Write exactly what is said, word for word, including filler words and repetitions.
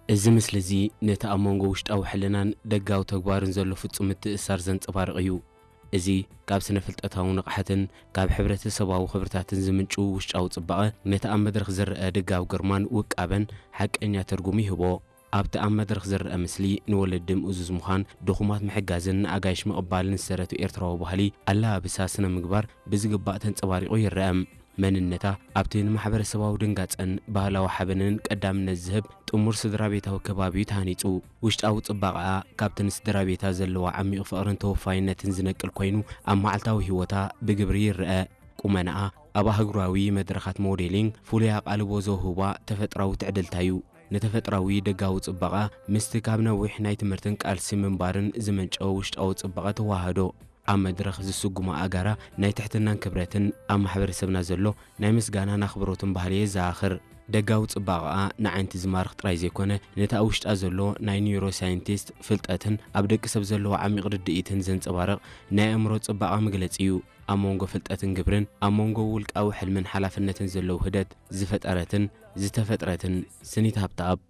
እዚ ምስሊ እዚ ነቲ ኣብ መንጎ ውሽጣዊ ሕልናን ደጋዊ ተግባርን ዘሎ ፍጹም ምትእስሳር ዘንጸባርቕ እዩ። እዚ ካብ ስነ ፍልጠታዊ ንቕሓትን ካብ ሕብረተሰባዊ ክብርታትን ዝምንጩ ውሽጣዊ ጽባቐ ነቲ ኣብ መድረኽ ዝርአ ደጋዊ ግርማን ውቃበን ሓቀኛ ትርጉም ይህቦ። ኣብቲ ኣብ መድረኽ ዝርአ ምስሊ ንወለዲ ምእዙዝ ምዃን ድኹማት ምሕጋዝን ንኣጋይሽ ምቕባልን ዝሰረቱ ኤርትራዊ ባህሊ ኣለባብሳ ስነ ምግባር ብዝግባእ ተንጸባሪቑ ይርአ። መንነታ ኣብቲ ንማሕበረሰባዊ ድንጋጸን ባህላዊ ሓበንን ቀዳምነት ዝህብ ጥሙር ስድራ ቤታዊ ከባቢ ተሃኒጹ ውሽጣዊ ጽባቐኣ ካብቲ ንስድራ ቤታ ዘለዋ ዓሚቕ ፍቕርን ተወፋይነትን ዝነቅል ኮይኑ ኣብ መዓልታዊ ህይወታ ብግብሪ ይርአ። ቁመናኣ ኣብ ኣህጉራዊ መድረኻት ሞዴሊንግ ፍሉይ ኣቓልቦ ዘውህባ ተፈጥራዊ ትዕድልታ እዩ። ነተፈጥራዊ ደጋዊ ጽባቐ ምስቲ ካብ ነዊሕ ናይ ትምህርትን ቃልሲ ምንባርን ዝመንጨወ ውሽጣዊ ጽባቐ ተዋህዶ ኣብ መድረኽ ዝስጉማ ኣጋራ ናይ ትሕትናን ክብረትን ኣብ ማሕበረሰብና ዘሎ ናይ ምስጋናን ኣኽብሮትን ባህሊ የዘኻኽር። ደጋዊ ጽባቐኣ ንዓይንቲ ዝማርኽ ጥራይ ዘይኮነ ነቲ ኣብ ውሽጣ ዘሎ ናይ ኒውሮሳይንቲስት ፍልጠትን ኣብ ደቂ ሰብ ዘለዎ ዓሚቕ ርድኢትን ዘንጸባርቕ ናይ ኣእምሮ ጽባቐ መግለጺ እዩ። ኣብ መንጎ ፍልጠትን ግብርን ኣብ መንጎ ውልቃዊ ሕልምን ሓላፍነትን ዘለዉ ህደት ዝፈጠረትን ዝተፈጥረትን ስኒት ሃብተኣብ